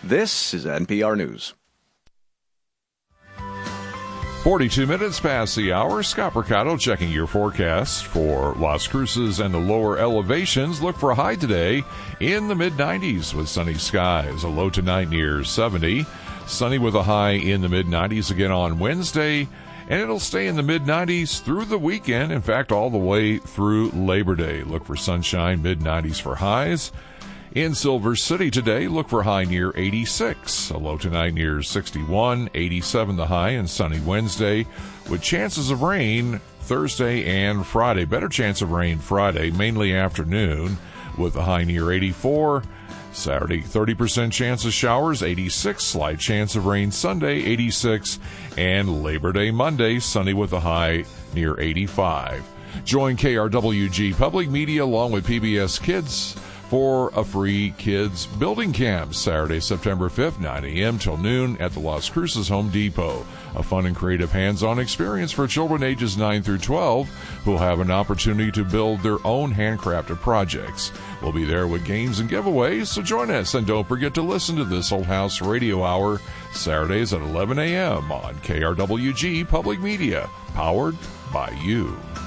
This is NPR News. 42 minutes past the hour. Scott Mercado checking your forecast for Las Cruces and the lower elevations. Look for a high today in the mid-90s with sunny skies. A low tonight near 70. Sunny with a high in the mid-90s again on Wednesday. And it'll stay in the mid-90s through the weekend. In fact, all the way through Labor Day. Look for sunshine, mid-90s for highs. In Silver City today, look for a high near 86. A low tonight near 61. 87 the high, and sunny Wednesday with chances of rain Thursday and Friday. Better chance of rain Friday, mainly afternoon, with a high near 84. Saturday, 30% chance of showers, 86. Slight chance of rain Sunday, 86. And Labor Day Monday, sunny with a high near 85. Join KRWG Public Media along with PBS Kids for a free kids building camp Saturday, September 5th, 9 a.m. till noon at the Las Cruces Home Depot. A fun and creative hands-on experience for children ages 9 through 12 who will have an opportunity to build their own handcrafted projects. We'll be there with games and giveaways, so join us. And don't forget to listen to this Old House Radio Hour Saturdays at 11 a.m. on KRWG Public Media, powered by you.